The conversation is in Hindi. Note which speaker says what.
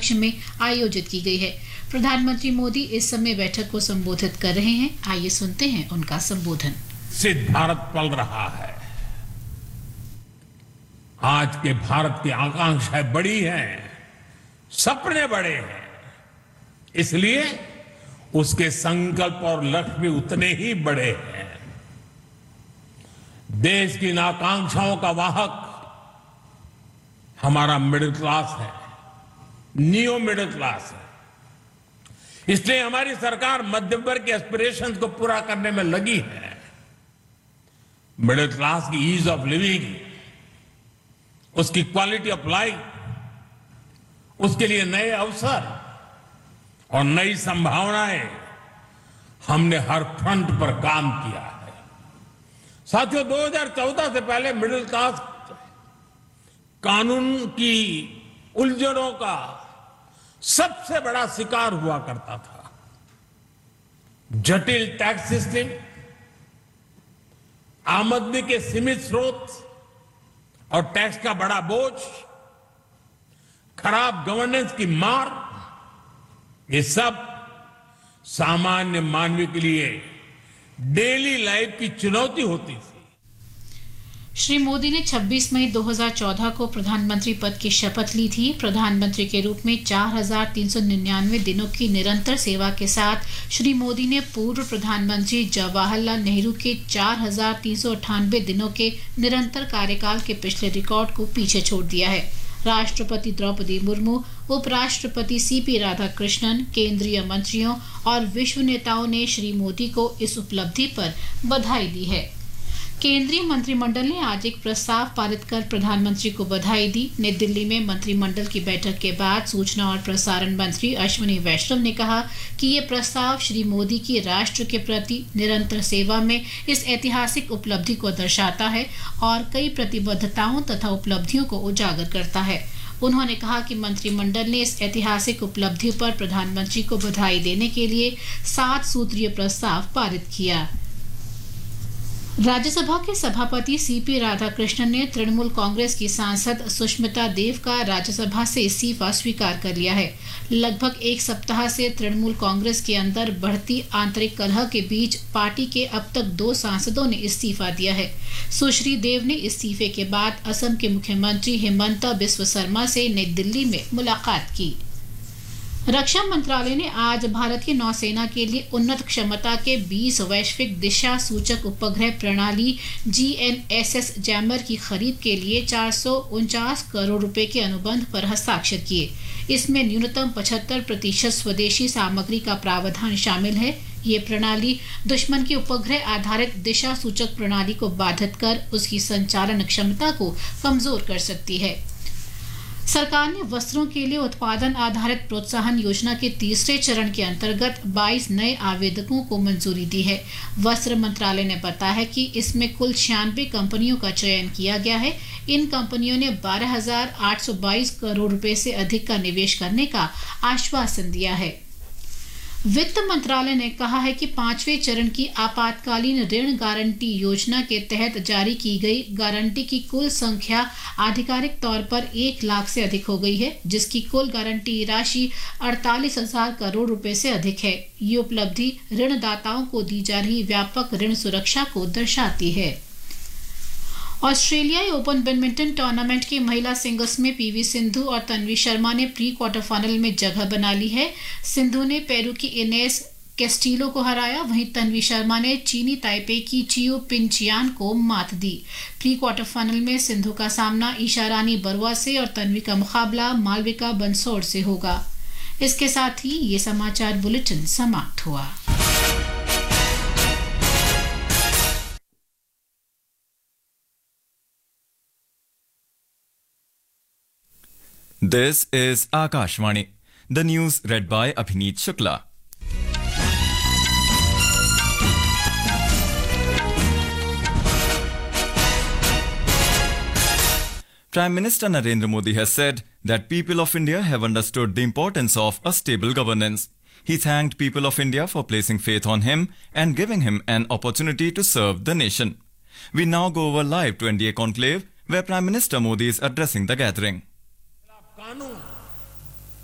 Speaker 1: कक्ष में आयोजित की गई है। प्रधानमंत्री मोदी इस समय बैठक को संबोधित कर रहे हैं। आइए सुनते हैं उनका संबोधन।
Speaker 2: विकसित भारत पल रहा है। आज के भारत की आकांक्षाएं बड़ी हैं, सपने बड़े हैं, इसलिए उसके संकल्प और लक्ष्य भी उतने ही बड़े हैं। देश की इन आकांक्षाओं का वाहक हमारा मिडिल क्लास है, नियो मिडिल क्लास है। इसलिए हमारी सरकार मध्यम वर्ग के एस्पिरेशंस को पूरा करने में लगी है। मिडिल क्लास की ईज ऑफ लिविंग, उसकी क्वालिटी ऑफ लाइफ, उसके लिए नए अवसर और नई संभावनाएं हमने हर फ्रंट पर काम किया है। साथियों, 2014 से पहले मिडिल क्लास कानून की उलझनों का सबसे बड़ा शिकार हुआ करता था। जटिल टैक्स सिस्टम, आमदनी के सीमित स्रोत और टैक्स का बड़ा बोझ, खराब गवर्नेंस की मार, ये सब सामान्य मानवीय के लिए डेली लाइफ की चुनौती होती थी।
Speaker 1: श्री मोदी ने 26 मई 2014 को प्रधानमंत्री पद की शपथ ली थी। प्रधानमंत्री के रूप में 4,399 दिनों की निरंतर सेवा के साथ श्री मोदी ने पूर्व प्रधानमंत्री जवाहरलाल नेहरू के 4,398 दिनों के निरंतर कार्यकाल के पिछले रिकॉर्ड को पीछे छोड़ दिया है। राष्ट्रपति द्रौपदी मुर्मू, उपराष्ट्रपति सीपी राधाकृष्णन, केंद्रीय मंत्रियों और विश्व नेताओं ने श्री मोदी को इस उपलब्धि पर बधाई दी है। केंद्रीय मंत्रिमंडल ने आज एक प्रस्ताव पारित कर प्रधानमंत्री को बधाई दी। नई दिल्ली में मंत्रिमंडल की बैठक के बाद सूचना और प्रसारण मंत्री अश्विनी वैष्णव ने कहा कि ये प्रस्ताव श्री मोदी की राष्ट्र के प्रति निरंतर सेवा में इस ऐतिहासिक उपलब्धि को दर्शाता है और कई प्रतिबद्धताओं तथा उपलब्धियों को उजागर करता है। उन्होंने कहा कि मंत्रिमंडल ने इस ऐतिहासिक उपलब्धि पर प्रधानमंत्री को बधाई देने के लिए 7 सूत्रीय प्रस्ताव पारित किया। राज्यसभा के सभापति सीपी राधाकृष्णन ने तृणमूल कांग्रेस की सांसद सुष्मिता देव का राज्यसभा से इस्तीफा स्वीकार कर लिया है। लगभग एक सप्ताह से तृणमूल कांग्रेस के अंदर बढ़ती आंतरिक कलह के बीच पार्टी के अब तक 2 सांसदों ने इस्तीफा दिया है। सुश्री देव ने इस्तीफे के बाद असम के मुख्यमंत्री हिमंता बिस्वा शर्मा से नई दिल्ली में मुलाकात की। रक्षा मंत्रालय ने आज भारत की नौसेना के लिए उन्नत क्षमता के 20 वैश्विक दिशा सूचक उपग्रह प्रणाली GNSS जैमर की खरीद के लिए 449 करोड़ रुपए के अनुबंध पर हस्ताक्षर किए। इसमें न्यूनतम 75% स्वदेशी सामग्री का प्रावधान शामिल है। ये प्रणाली दुश्मन की उपग्रह आधारित दिशा सूचक प्रणाली को बाधित कर उसकी संचालन क्षमता को कमजोर कर सकती है। सरकार ने वस्त्रों के लिए उत्पादन आधारित प्रोत्साहन योजना के तीसरे चरण के अंतर्गत 22 नए आवेदकों को मंजूरी दी है। वस्त्र मंत्रालय ने बताया है कि इसमें कुल 96 कंपनियों का चयन किया गया है। इन कंपनियों ने 12,822 करोड़ रुपए से अधिक का निवेश करने का आश्वासन दिया है। वित्त मंत्रालय ने कहा है कि 5वें चरण की आपातकालीन ऋण गारंटी योजना के तहत जारी की गई गारंटी की कुल संख्या आधिकारिक तौर पर 1 लाख से अधिक हो गई है, जिसकी कुल गारंटी राशि 48,000 करोड़ रुपए से अधिक है। ये उपलब्धि ऋणदाताओं को दी जा रही व्यापक ऋण सुरक्षा को दर्शाती है। ऑस्ट्रेलियाई ओपन बैडमिंटन टूर्नामेंट के महिला सिंगल्स में पीवी सिंधु और तन्वी शर्मा ने प्री क्वार्टर फाइनल में जगह बना ली है। सिंधु ने पेरू की इनेस कैस्टिलो को हराया, वहीं तन्वी शर्मा ने चीनी ताइपे की चियो पिंचियान को मात दी। प्री क्वार्टर फाइनल में सिंधु का सामना ईशा रानी बरुआ से और तन्वी का मुकाबला मालविका बंसोड़ से होगा। इसके साथ ही ये समाचार बुलेटिन समाप्त हुआ।
Speaker 3: This is Akashvani. The news read by Abhineet Shukla. Prime Minister Narendra Modi has said that people of India have understood the importance of a stable governance. He thanked people of India for placing faith on him and giving him an opportunity to serve the nation. We now go over live to NDA Conclave, where Prime Minister Modi is addressing the gathering.